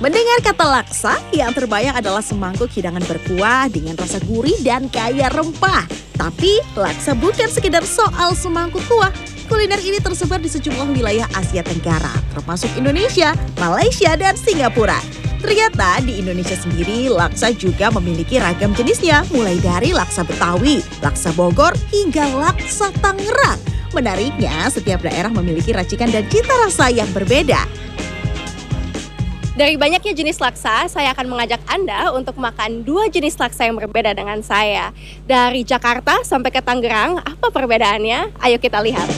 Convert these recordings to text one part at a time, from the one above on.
Mendengar kata laksa, yang terbayang adalah semangkuk hidangan berkuah dengan rasa gurih dan kaya rempah. Tapi laksa bukan sekedar soal semangkuk kuah. Kuliner ini tersebar di sejumlah wilayah Asia Tenggara, termasuk Indonesia, Malaysia, dan Singapura. Ternyata di Indonesia sendiri, laksa juga memiliki ragam jenisnya, mulai dari laksa Betawi, laksa Bogor, hingga laksa Tangerang. Menariknya, setiap daerah memiliki racikan dan cita rasa yang berbeda. Dari banyaknya jenis laksa, saya akan mengajak Anda untuk makan 2 jenis laksa yang berbeda dengan saya. Dari Jakarta sampai ke Tangerang, apa perbedaannya? Ayo kita lihat.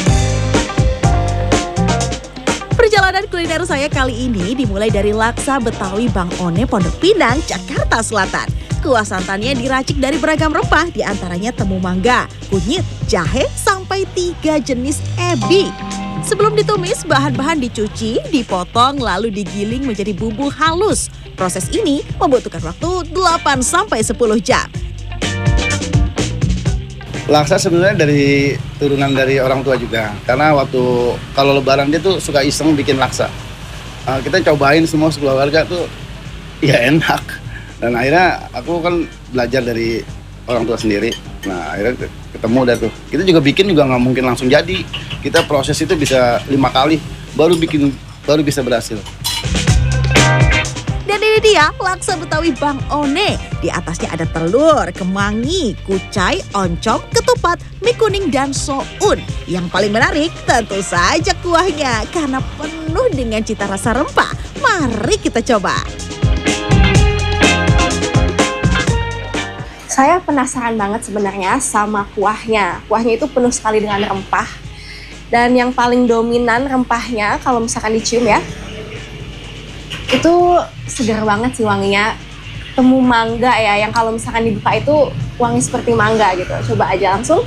Perjalanan kuliner saya kali ini dimulai dari laksa Betawi Bang One, Pondok Pinang, Jakarta Selatan. Kuah santannya diracik dari beragam rempah, diantaranya temu mangga, kunyit, jahe, sampai 3 jenis ebi. Sebelum ditumis, bahan-bahan dicuci, dipotong, lalu digiling menjadi bumbu halus. Proses ini membutuhkan waktu 8-10 jam. Laksa sebenarnya dari turunan dari orang tua juga. Karena waktu kalau lebaran dia tuh suka iseng bikin laksa. Kita cobain semua sekeluarga tuh ya enak. Dan akhirnya aku kan belajar dari orang tua sendiri. Nah akhirnya ketemu dah tuh. Kita juga bikin juga nggak mungkin langsung jadi. Kita proses itu bisa 5 kali baru bisa berhasil. Dan ini dia laksa Betawi Bang One. Di atasnya ada telur, kemangi, kucai, oncom, ketupat, mie kuning, dan soun. Yang paling menarik tentu saja kuahnya karena penuh dengan cita rasa rempah. Mari kita coba. Saya penasaran banget sebenarnya sama kuahnya. Kuahnya itu penuh sekali dengan rempah. Dan yang paling dominan rempahnya, kalau misalkan dicium ya, itu segar banget sih wanginya. Temu mangga ya, yang kalau misalkan dibuka itu wangi seperti mangga gitu. Coba aja langsung.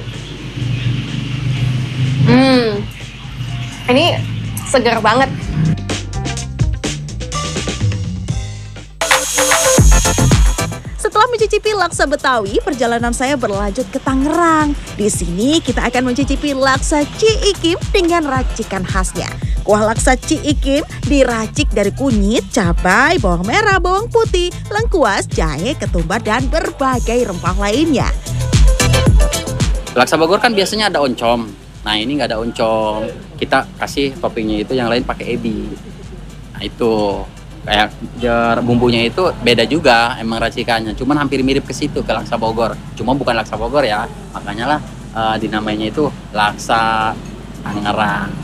Ini segar banget. Setelah mencicipi laksa Betawi, perjalanan saya berlanjut ke Tangerang. Di sini kita akan mencicipi laksa Ciikim dengan racikan khasnya. Kuah laksa Ciikim diracik dari kunyit, cabai, bawang merah, bawang putih, lengkuas, jahe, ketumbar, dan berbagai rempah lainnya. Laksa Bogor kan biasanya ada oncom. Nah ini nggak ada oncom. Kita kasih toppingnya itu yang lain pakai ebi. Nah itu. Kayak bumbunya itu beda juga emang racikannya, cuman hampir mirip ke situ ke laksa Bogor. Cuma bukan laksa Bogor ya, makanya lah dinamainya itu laksa Tangerang.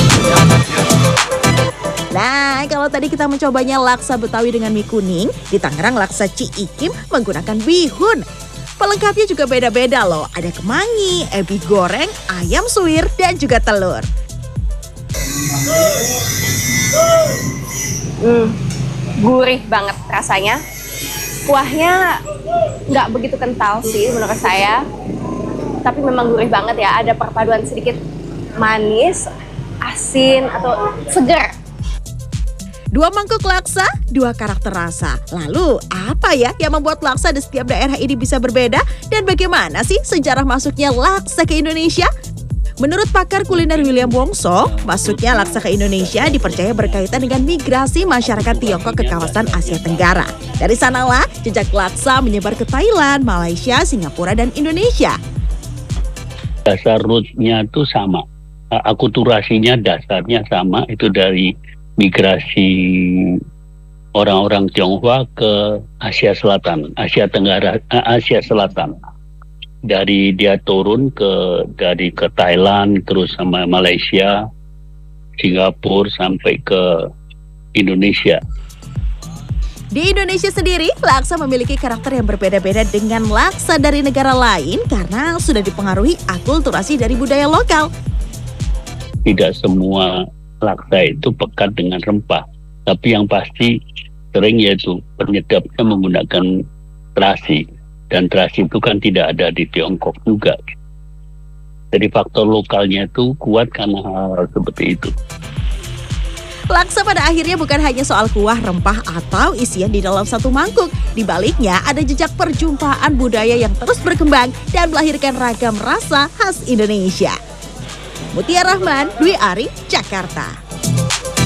Nah, kalau tadi kita mencobanya laksa Betawi dengan mie kuning, di Tangerang laksa Ciikim menggunakan bihun. Pelengkapnya juga beda-beda loh, ada kemangi, ebi goreng, ayam suwir, dan juga telur. Gurih banget rasanya. Kuahnya nggak begitu kental sih menurut saya, tapi memang gurih banget ya. Ada perpaduan sedikit manis, asin, atau segar. 2 mangkuk laksa, 2 karakter rasa. Lalu apa ya yang membuat laksa di setiap daerah ini bisa berbeda? Dan bagaimana sih sejarah masuknya laksa ke Indonesia? Menurut pakar kuliner William Wongso, masuknya laksa ke Indonesia dipercaya berkaitan dengan migrasi masyarakat Tiongkok ke kawasan Asia Tenggara. Dari sanalah jejak laksa menyebar ke Thailand, Malaysia, Singapura, dan Indonesia. Dasar rootnya itu sama, akulturasinya dasarnya sama, itu dari migrasi orang-orang Tionghoa ke Asia Selatan, Asia Tenggara, Asia Selatan. Dari dia turun dari ke Thailand, terus sama Malaysia, Singapura, sampai ke Indonesia. Di Indonesia sendiri, laksa memiliki karakter yang berbeda-beda dengan laksa dari negara lain karena sudah dipengaruhi akulturasi dari budaya lokal. Tidak semua laksa itu pekat dengan rempah, tapi yang pasti sering yaitu penyedapnya menggunakan terasi. Dan terasi itu kan tidak ada di Tiongkok juga. Jadi faktor lokalnya itu kuat karena hal seperti itu. Laksa pada akhirnya bukan hanya soal kuah, rempah, atau isian di dalam satu mangkuk. Di baliknya ada jejak perjumpaan budaya yang terus berkembang dan melahirkan ragam rasa khas Indonesia. Mutia Rahman, Dwi Ari, Jakarta.